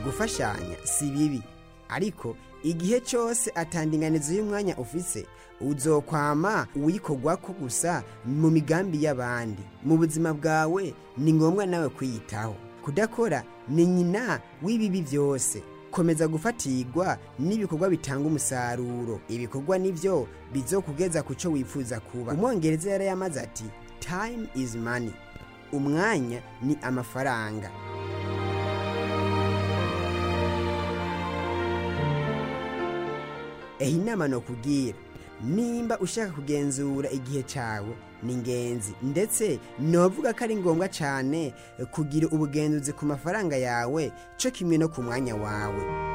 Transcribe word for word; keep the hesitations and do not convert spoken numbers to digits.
gufashanya si bibi, ariko igihe cyose atandinganizo y'umwanya ufise uzokwama uwikorwako gusa mu migambi y'abandi. Mu buzima bwawe ni ngombwa nawe kwiyitaho. Kudakora ni nyina w'ibibi byose. Komeza gufatirwa n'ibikorwa bitanga umusaruro. Ibikorwa nivyo bizokugeza kuco wifuza kuba. Umwongereza yari yamaze ati time is money. Umwanya ni amafaranga. Ehi nama no kugira, nimba ushaka kugenzura igihe cyawe ni ingenzi, ndetse novuga ko ari ngombwa cyane kugira ubugenzuzi ku mafaranga yawe cyo kimwe no ku mwanya wawe.